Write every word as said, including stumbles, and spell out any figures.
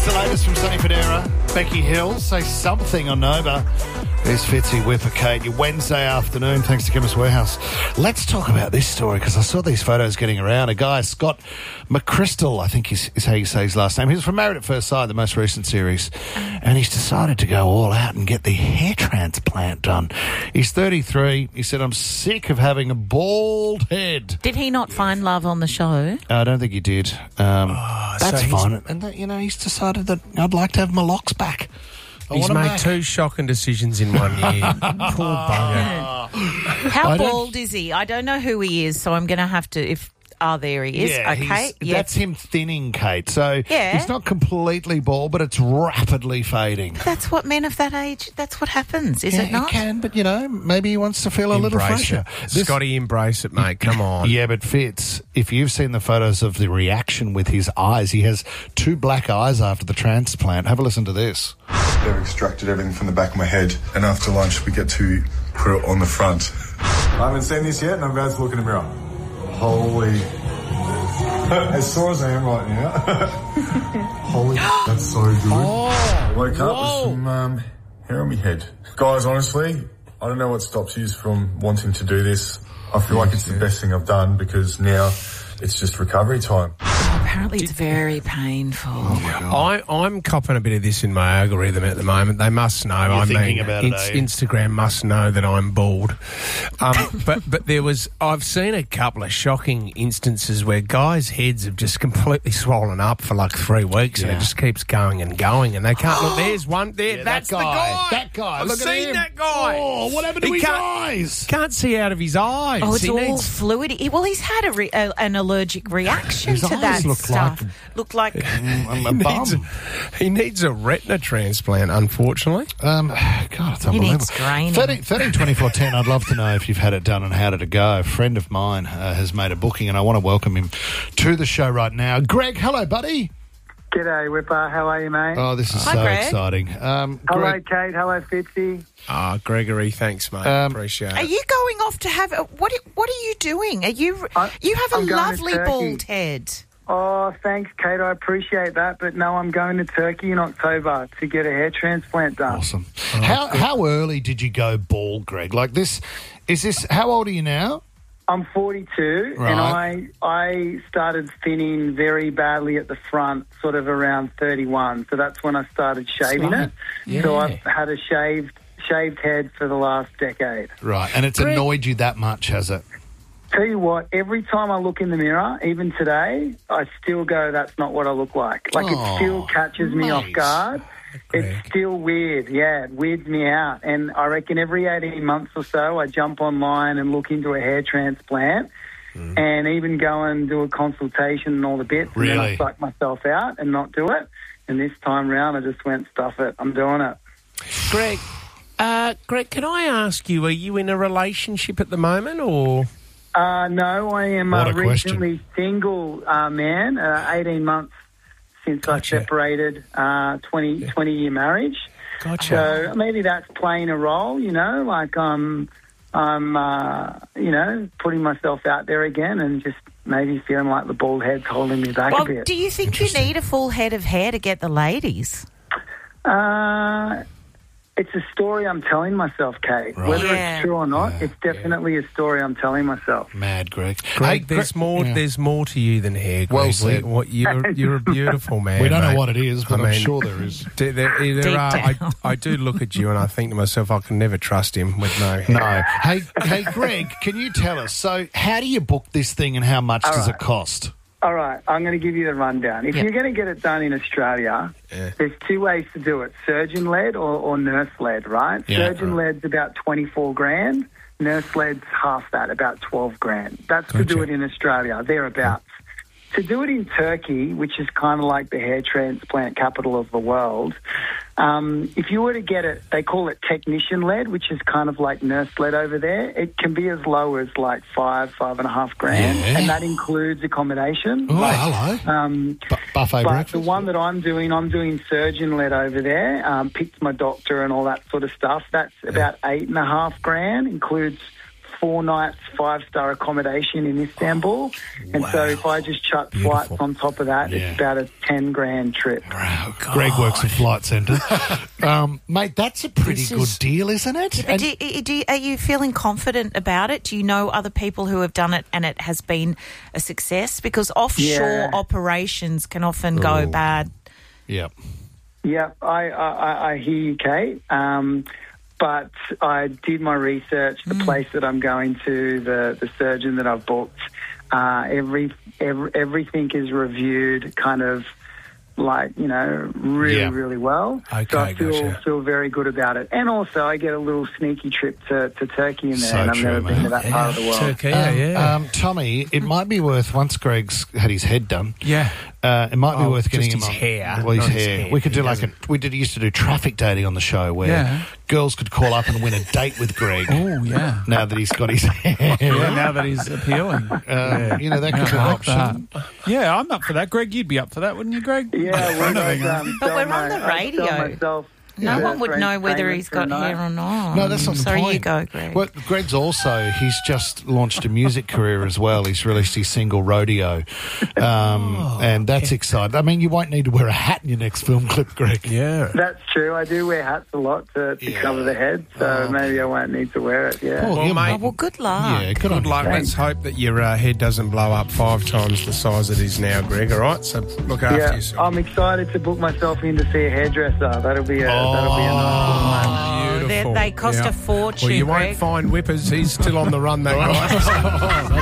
It's the latest from Sonny Fodera. Becky Hill, Say Something on Nova. There's Fitzy with Kate, your Wednesday afternoon, thanks to Chemist Warehouse. Let's talk about this story, because I saw these photos getting around. A guy, Scott McChrystal, I think is, is how you say his last name. He was from Married at First Sight, the most recent series, and he's decided to go all out and get the hair transplant done. He's thirty-three. He said, I'm sick of having a bald head. Did he not find love on the show? I don't think he did. Um, Oh, that's so he's- fine. And, that, you know, he's decided that I'd like to have my locks back. I He's want 'em made back. two shocking decisions in one year. Poor bugger. How I don't- bald is he? I don't know who he is, so I'm going to have to... If Oh, there he is. Yeah, okay. he's- Yeah. that's him thinning, Kate. So Yeah. he's not completely bald, but it's rapidly fading. That's what men of that age, that's what happens, is Yeah, it not? It can, but, you know, maybe he wants to feel a little Embrace fresher. it. This- Scotty, embrace it, mate. Come on. Yeah, but Fitz, if you've seen the photos of the reaction with his eyes, he has two black eyes after the transplant. Have a listen to this. They've extracted everything from the back of my head, and after lunch we get to put it on the front. I haven't seen this yet, and I'm about to look in the mirror. Holy... As sore as I am right now. Holy... That's so good. Oh, I woke up whoa. with some um, hair on my head. Guys, honestly, I don't know what stops you from wanting to do this. I feel like it's the best thing I've done, because now it's just recovery time. Apparently it's very painful. I, I'm copping a bit of this in my algorithm at the moment. They must know. I thinking mean, about it, Inst- are you? Instagram must know that I'm bald. Um, but but there was, I've seen a couple of shocking instances where guys' heads have just completely swollen up for like three weeks, and Yeah. it just keeps going and going, and they can't look. There's one there. Yeah, that's that the guy. guy. That guy. I've Look at seen him. that guy. Oh, what happened to He his can't- eyes? Can't see out of his eyes. Oh, it's He all needs- fluidy. Well, he's had a re- a, an allergic reaction His to eyes that look stuff. like- Look like... I'm a He bum. needs a, he needs a retina transplant, unfortunately. Um, God, it's He unbelievable. needs draining. thirteen, thirteen twenty-four ten, I'd love to know if you've had it done and how did it go. A friend of mine uh, has made a booking, and I want to welcome him to the show right now. Greg, hello, buddy. G'day, Whipper. How are you, mate? Oh, this is Hi, so Greg. exciting. Um, Hello, Greg, Kate. Hello, Fitzy. Ah, Gregory, thanks, mate. Um, Appreciate Are it. you going off to have... A, what, what are you doing? Are you... I- you have a I'm going to lovely Turkey. bald head. Oh, thanks, Kate. I appreciate that. But no, I'm going to Turkey in October to get a hair transplant done. awesome. how how early did you go bald, Greg? Like this, is this, how old are you now? I'm forty-two, Right. and I I started thinning very badly at the front, sort of around thirty-one. So that's when I started shaving Right. it. So I've had a shaved shaved head for the last decade. Right, and it's Greg- annoyed you that much, has it? Tell you what, every time I look in the mirror, even today, I still go, that's not what I look like. Like, Oh, it still catches me off mate. guard. Greg. It's still weird, yeah, it weirds me out. And I reckon every eighteen months or so, I jump online and look into a hair transplant and even go and do a consultation and all the bits. And then Really? I psych myself out and not do it. And this time round, I just went, stuff it, I'm doing it. Greg, uh, Greg, can I ask you, are you in a relationship at the moment, or...? Uh, no, I am What a a question. recently single uh, man, uh, eighteen months since Gotcha. I separated, uh, twenty, twenty-year marriage. Gotcha. So maybe that's playing a role, you know, like um, I'm, uh, you know, putting myself out there again and just maybe feeling like the bald head's holding me back Well, a bit. do you think you need a full head of hair to get the ladies? Uh, it's a story I'm telling myself, Kate. Right. Whether Yeah. it's true or not, Yeah, it's definitely a story I'm telling myself. Mad, Greg. Greg, Hey, there's Gre- more. yeah. There's more to you than hair. Greg. Well said. What you're, you're a beautiful man. We don't know mate. what it is, but I I'm mean, sure there is. There, there, there Deep are. I, down. I do look at you and I think to myself, I can never trust him with no hair. No. Hey, hey, Greg, can you tell us, so how do you book this thing and how much All does right. it cost? All right, I'm going to give you the rundown. If Yep. you're going to get it done in Australia, Yeah. there's two ways to do it, surgeon-led or, or nurse-led, right? Yeah, Surgeon-led's about twenty-four grand, nurse-led's half that, about twelve grand. That's to do Gotcha. it in Australia, thereabouts. To do it in Turkey, which is kind of like the hair transplant capital of the world, um, if you were to get it, they call it technician-led, which is kind of like nurse-led over there. It can be as low as like five, five and a half grand, Yeah. and that includes accommodation. Oh, Like, hello. um, Bu- buffet but breakfast. the one that I'm doing, I'm doing surgeon-led over there, um, picked my doctor and all that sort of stuff. That's about eight and a half grand, includes four nights, five-star accommodation in Istanbul. And wow. so if I just chuck Beautiful. flights on top of that, Yeah. it's about a ten grand trip. Wow, Greg works at Flight Centre. um, mate, that's a pretty This good is- deal, isn't it? But And- do, do, are you feeling confident about it? Do you know other people who have done it and it has been a success? Because offshore Yeah. operations can often go Ooh. bad. yeah. Yeah, I, I, I hear you, Kate. Um, but I did my research. The place that I'm going to, the, the surgeon that I've booked, uh, every, every everything is reviewed kind of like, you know, really, Yeah. really well. Okay, so I feel gotcha. feel very good about it. And also I get a little sneaky trip to, to Turkey in there, So and I've true, never been man. to that part of the world. Turkey, yeah, Um, yeah. um, Tommy, it might be worth, once Greg's had his head done, yeah. uh, it might be Oh, worth getting just him his on. hair, Well, his not his hair. head. We could He do like a, we did used to do traffic dating on the show where Yeah. girls could call up and win a date with Greg. Oh, yeah. Now that he's got his hair. Yeah, now that he's appealing. Uh, You know, that could be Yeah, an I like option. that. Yeah, I'm up for that. Greg, you'd be up for that, wouldn't you, Greg? Yeah, well, I'd, um, But sell we're on my- the I'd sell radio. myself, No yeah, one would friends know whether famous he's for a got night. hair or not. No, that's not the Sorry, point. you go, Greg. Well, Greg's also, he's just launched a music career as well. He's released his single Rodeo. Um, Oh, and that's exciting. I mean, you won't need to wear a hat in your next film clip, Greg. Yeah. That's true. I do wear hats a lot to, to Yeah. cover the head, so Oh. maybe I won't need to wear it. Yeah. Well, Well, yeah, mate, Oh, well, good luck. Yeah, good, on Good you, luck. Greg. Let's hope that your uh, head doesn't blow up five times the size it is now, Greg. All right, so look after Yeah, yourself. I'm excited to book myself in to see a hairdresser. That'll be a that'll be a nice one. Oh, they- Beautiful. they cost Yeah. a fortune, Well, you Greg. won't find whippers. He's still on the run, that guy.